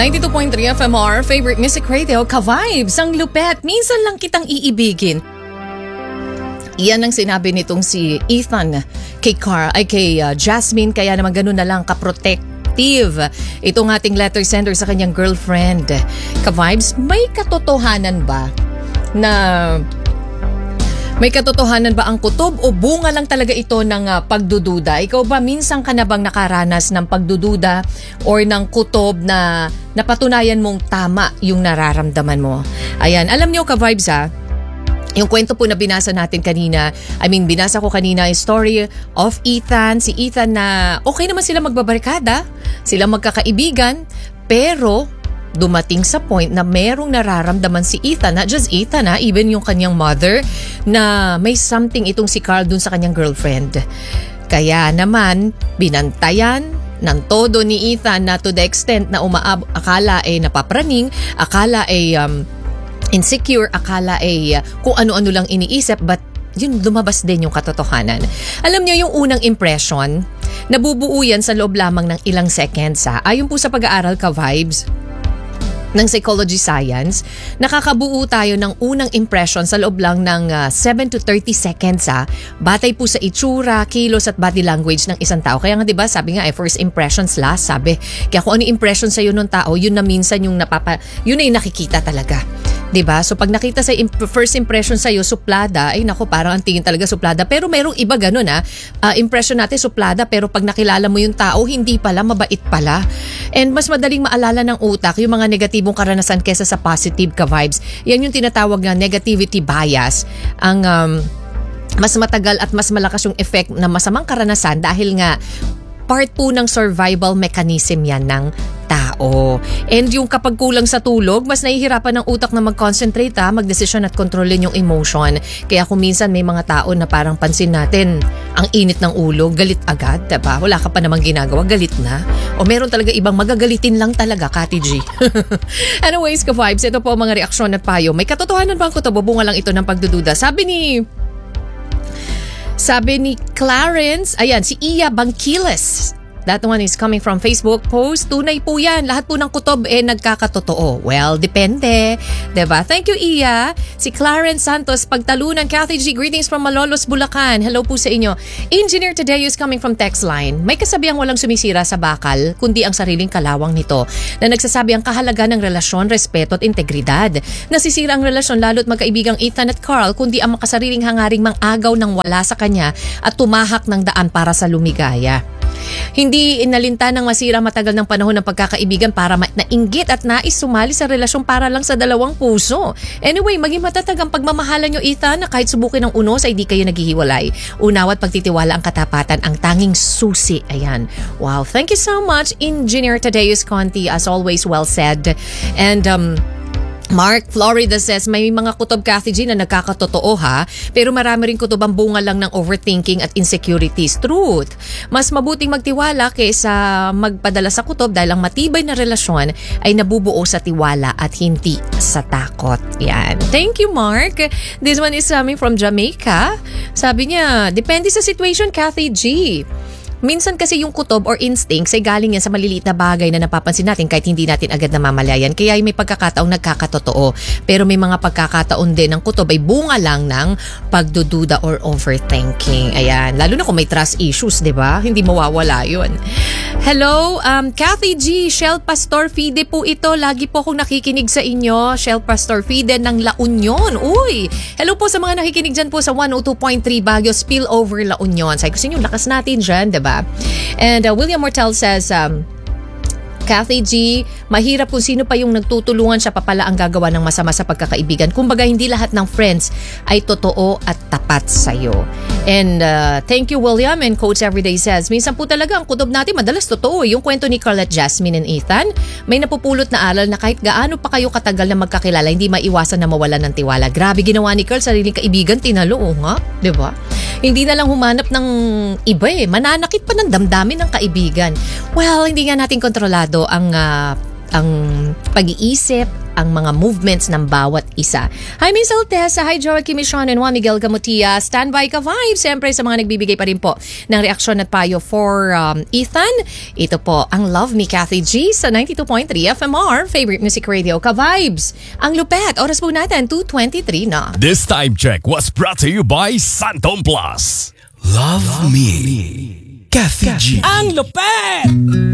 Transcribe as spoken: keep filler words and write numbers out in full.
ninety-two point three F M R, favorite music radio, ka-vibes, ang lupet. Minsan lang kitang iibigin. Iyan ang sinabi nitong si Ethan kay Car, ay kay uh, Jasmine, kaya naman ganun na lang ka-protective itong ating letter sender sa kanyang girlfriend. Ka-vibes, may katotohanan ba na may katotohanan ba ang kutob o bunga lang talaga ito ng uh, pagdududa? Ikaw ba minsan ka na bang nakaranas ng pagdududa or ng kutob na napatunayan mong tama yung nararamdaman mo? Ayan, alam niyo ka-vibes ha, yung kwento po na binasa natin kanina, I mean binasa ko kanina yung story of Ethan, si Ethan na okay naman sila magbabarkada, sila magkakaibigan, pero dumating sa point na merong nararamdaman si Ethan, not just Ethan ha, even yung kanyang mother, na may something itong si Carl dun sa kanyang girlfriend. Kaya naman, binantayan ng todo ni Ethan na to the extent na umaab, akala ay napapraning, akala ay um, insecure, akala ay uh, kung ano-ano lang iniisip, but yun, lumabas din yung katotohanan. Alam niyo yung unang impression, nabubuo yan sa loob lamang ng ilang seconds ha. Ayon po sa pag-aaral ka-vibes ng psychology science, nakakabuo tayo ng unang impression sa loob lang ng uh, seven to thirty seconds ha, batay po sa itsura, kilos at body language ng isang tao. Kaya nga diba sabi nga eh, first impressions last, sabi. Kaya kung ano impression sa'yo ng tao, yun na minsan yung napapa, yun na yung nakikita talaga. Diba? So pag nakita sa imp- first impression sa'yo, suplada, ay nako, parang ang tingin talaga suplada. Pero merong iba ganun ha. Uh, impression natin suplada, pero pag nakilala mo yung tao, hindi pala, mabait pala. And mas madaling maalala ng utak yung mga negatibong karanasan kesa sa positive ka-vibes. Yan yung tinatawag na negativity bias. Ang um, mas matagal at mas malakas yung effect na masamang karanasan dahil nga part po ng survival mechanism yan ng tao. And yung kapag kulang sa tulog, mas nahihirapan ng utak na mag-concentrate ha, mag-decision at kontrolin yung emotion. Kaya kung minsan may mga tao na parang pansin natin, ang init ng ulo, galit agad, diba? Wala ka pa namang ginagawa, galit na. O meron talaga ibang magagalitin lang talaga, Kati G. Anyways, ka-vibes, ito po ang mga reaksyon at payo. May katotohanan ba ang kutob? Bunga lang ito ng pagdududa. Sabi ni Sabi ni Clarence, ayan, si Iya Bangkiles. That one is coming from Facebook post. Tunay po yan. Lahat po ng kutob eh nagkakatotoo. Well, depende. Diba? Thank you, Iya. Si Clarence Santos, pagtalunan. Kathy G, greetings from Malolos, Bulacan. Hello po sa inyo. Engineer today is coming from text line. May kasabihang walang sumisira sa bakal, kundi ang sariling kalawang nito. Na nagsasabi ang kahalaga ng relasyon, respeto at integridad. Nasisira ang relasyon lalo't magkaibigang Ethan at Carl, kundi ang makasariling hangaring mang-agaw ng wala sa kanya at tumahak ng daan para sa lumigaya. Hindi inalinta ng masira matagal ng panahon ng pagkakaibigan para ma- nainggit at nais sumali sa relasyon para lang sa dalawang puso. Anyway, maging matatag ang pagmamahalan nyo, Ethan, na kahit subukin ng unos ay di kayo naghihiwalay. Unawa at pagtitiwala ang katapatan, ang tanging susi. Ayan. Wow, thank you so much, Engineer Tadeus Conti. As always, well said. And um Mark Florida says, may mga kutob, Kathy G, na nagkakatotoo ha, pero marami rin kutob ang bunga lang ng overthinking at insecurities. Truth. Mas mabuting magtiwala kaysa magpadala sa kutob dahil ang matibay na relasyon ay nabubuo sa tiwala at hindi sa takot. Yan. Thank you, Mark. This one is coming from Jamaica. Sabi niya, depende sa situation, Kathy G. Minsan kasi yung kutob or instincts ay galing yan sa maliliit na bagay na napapansin natin kahit hindi natin agad namamalayan. Kaya may pagkakataong nagkakatotoo. Pero may mga pagkakataon din ng kutob ay bunga lang ng pagdududa or overthinking. Ayan. Lalo na kung may trust issues, di ba? Hindi mawawala yun. Hello, um, Kathy G, Shell Pastor Fide po ito. Lagi po akong nakikinig sa inyo. Shell Pastor Fide ng La Union. Uy! Hello po sa mga nakikinig dyan po sa one oh two point three Baguio Spillover La Union. Sabi ko sa inyo, lakas natin dyan, di ba? And uh, William Mortel says, um, Kathy G, mahirap kung sino pa yung nagtutulungan siya pa pala ang gagawa ng masama sa pagkakaibigan. Kumbaga, hindi lahat ng friends ay totoo at tapat sa'yo. And uh, thank you, William. And Coach Everyday says, minsan po talaga ang kutob natin madalas totoo. Yung kwento ni Carl at Jasmine and Ethan, may napupulot na aral na kahit gaano pa kayo katagal na magkakilala, hindi maiwasan na mawala ng tiwala. Grabe ginawa ni Carl, sariling kaibigan, tinalo, oh, nga, di ba? Hindi na lang humanap ng iba eh. Mananakit pa ng damdamin ng kaibigan. Well, hindi nga natin kontrolado ang uh, ang pag-iisip, ang mga movements ng bawat isa. Hi, Miss Altesa. Hi, Joaquin Michon and Juan Miguel Gamutia. Standby ka vibe. Siyempre sa mga nagbibigay pa rin po ng reaksyon at payo for um, Ethan. Ito po ang Love Me, Kathy G sa ninety-two point three F M R, Favorite Music Radio, Ka-Vibes. Ang lupet. Oras po natin, two twenty-three na. This time check was brought to you by Santom Plus. Love, Love me. me. Kathy G. Ang lupet!